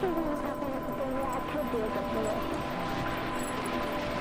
something was happening at the thing, yeah, I could do it, but